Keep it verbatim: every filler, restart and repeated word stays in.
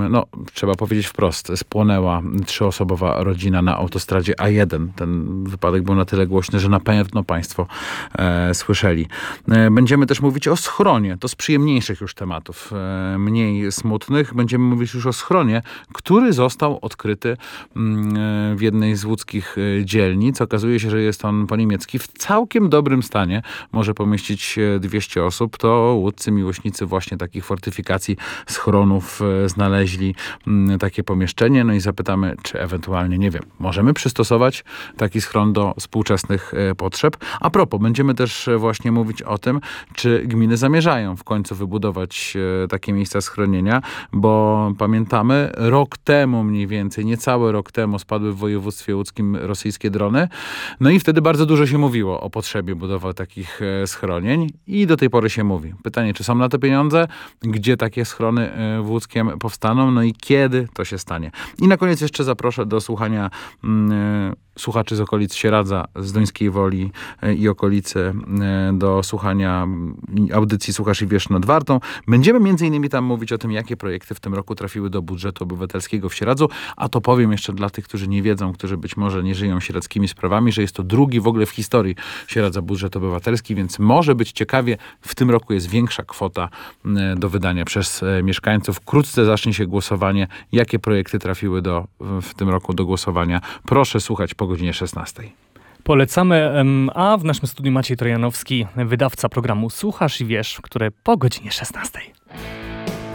no trzeba powiedzieć wprost, spłonęła trzyosobowa rodzina na autostradzie A jeden. Ten wypadek był na tyle głośny, że na pewno państwo e, słyszeli. E, będziemy też mówić o schronie. To z przyjemniejszych już tematów, e, mniej smutnych. Będziemy mówić już o schronie, który został odkryty mm, w jednej z łódzkich dzielnic. Okazuje się, że jest on po niemiecki w całkiem dobrym stanie. Może pomieścić dwieście osób. To łódcy miłośnicy właśnie takich fortyfikacji, schronów znaleźli takie pomieszczenie. No i zapytamy, czy ewentualnie, nie wiem, możemy przystosować taki schron do współczesnych potrzeb. A propos, będziemy też właśnie mówić o tym, czy gminy zamierzają w końcu wybudować takie miejsca schronienia, bo pamiętamy, rok temu mniej więcej, niecały rok temu spadły w województwie łódzkim rosyjskie drony. No i wtedy bardzo dużo się mówiło o potrzebie budowy takich schronień i do tej pory się mówi. Pytanie, czy są na to pieniądze? Gdzie takie schrony w Łódzkiem powstaną? No i kiedy to się stanie? I na koniec jeszcze zaproszę do słuchania mm, słuchaczy z okolic Sieradza, z Duńskiej Woli i okolicy do słuchania audycji Słuchasz i Wiesz nad Wartą. Będziemy między innymi tam mówić o tym, jakie projekty w tym roku trafiły do budżetu obywatelskiego w Sieradzu, a to powiem jeszcze dla tych, którzy nie wiedzą, którzy być może nie żyją sieradzkimi sprawami, że jest to drugi w ogóle w historii Sieradza budżet obywatelski, więc może być ciekawie. W tym roku jest większa kwota do wydania przez mieszkańców. Wkrótce zacznie się głosowanie. Jakie projekty trafiły do, w tym roku do głosowania? Proszę słuchać po godzinie szesnastej. Polecamy, a w naszym studiu Maciej Trojanowski, wydawca programu Słuchasz i Wiesz, które po godzinie szesnastej.